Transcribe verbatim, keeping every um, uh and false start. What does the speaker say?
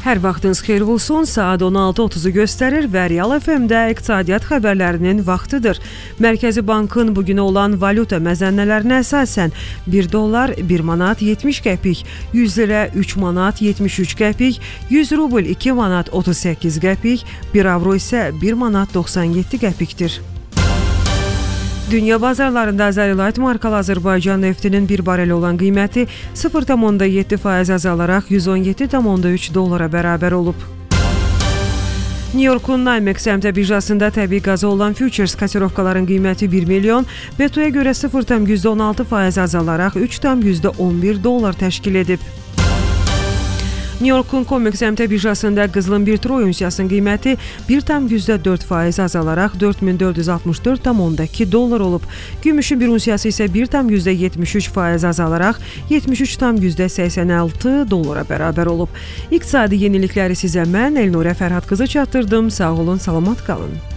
Hər vaxtınız xeyir olsun, saat on altı otuzu göstərir və Real F M-də iqtisadiyyat xəbərlərinin vaxtıdır. Mərkəzi Bankın bugünə olan valyuta məzənnələrinə əsasən bir dollar bir manat yetmiş qəpik, yüz lirə üç manat yetmiş üç qəpik, yüz rubl iki manat otuz səkkiz qəpik, bir avro isə bir manat doxsan yeddi qəpikdir. Dünya bazarlarında Azerilayt markalı Azərbaycan neftinin bir barel olan qiyməti sıfır tam yeddi faiz azalaraq yüz on yeddi tam üç dollara bərabər olub. New Yorkun NYMEX əmtə birjasında təbii qaza olan futures kotirovkaların qiyməti bir milyon, B T O-ya görə sıfır tam on altı faiz azalaraq üç tam on bir dollar təşkil edib. New Yorkun COMEX əmtə birjasında qızılın bir troy unsiyasının qiyməti bir tam dörd faiz azalaraq dörd min dörd yüz altmış dörd tam iki dollar olub. Gümüşün bir unsiyası isə bir tam yetmiş üç faiz azalaraq yetmiş üç tam səksən altı dollara bərabər olub. İqtisadi yenilikləri sizə mən Elnurə Fərhad qızı çatdırdım. Sağ olun, salamat qalın.